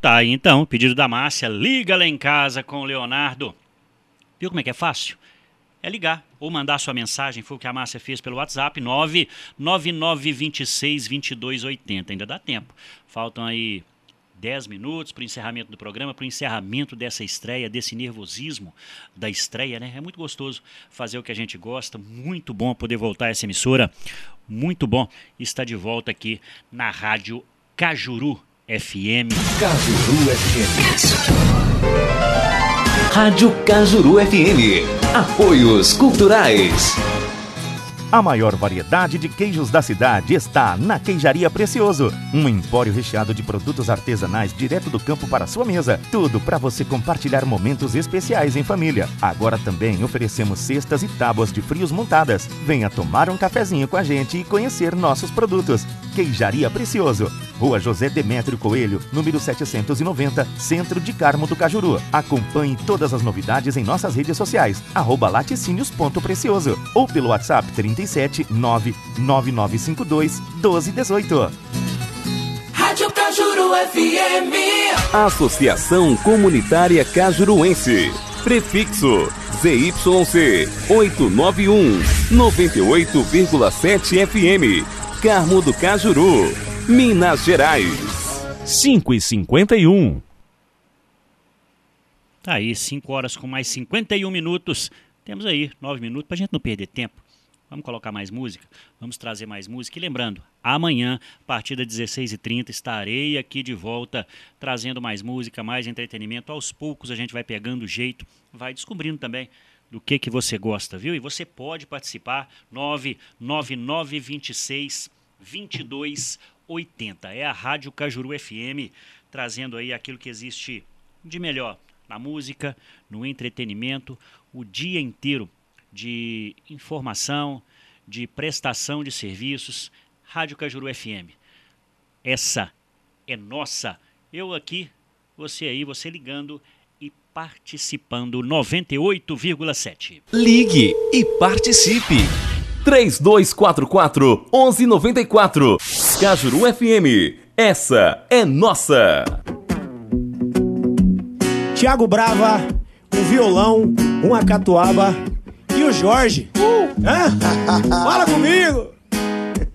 Tá aí então, pedido da Márcia, liga lá em casa com o Leonardo. Viu como é que é fácil? É ligar ou mandar sua mensagem, foi o que a Márcia fez pelo WhatsApp, 999262280. Ainda dá tempo. Faltam aí 10 minutos para o encerramento do programa, para o encerramento dessa estreia, desse nervosismo da estreia, né? É muito gostoso fazer o que a gente gosta, muito bom poder voltar a essa emissora, muito bom estar de volta aqui na Rádio Cajuru FM. Cajuru FM. Rádio Cajuru FM. Apoios culturais. A maior variedade de queijos da cidade está na Queijaria Precioso. Um empório recheado de produtos artesanais direto do campo para sua mesa. Tudo para você compartilhar momentos especiais em família. Agora também oferecemos cestas e tábuas de frios montadas. Venha tomar um cafezinho com a gente e conhecer nossos produtos. Queijaria Precioso. Rua José Demétrio Coelho, número 790, Centro de Carmo do Cajuru. Acompanhe todas as novidades em nossas redes sociais, @laticínios.precioso ou pelo WhatsApp 37 99952 1218. Rádio Cajuru FM. Associação Comunitária Cajuruense. Prefixo ZYC 891 98,7 FM. Carmo do Cajuru, Minas Gerais. 5h51. Tá aí, 5 horas com mais 51 minutos. Temos aí 9 minutos pra gente não perder tempo. Vamos colocar mais música? Vamos trazer mais música. E lembrando, amanhã, a partir das 16h30, estarei aqui de volta, trazendo mais música, mais entretenimento. Aos poucos a gente vai pegando o jeito, vai descobrindo também do que você gosta, viu? E você pode participar, 999262280. É a Rádio Cajuru FM, trazendo aí aquilo que existe de melhor na música, no entretenimento, o dia inteiro de informação, de prestação de serviços. Rádio Cajuru FM. Essa é nossa. Eu aqui, você aí, você ligando e participando. 98,7. Ligue e participe. 3244-1194. Cajuru FM. Essa é nossa. Tiago Brava, um violão, uma catuaba e o Jorge. Fala comigo!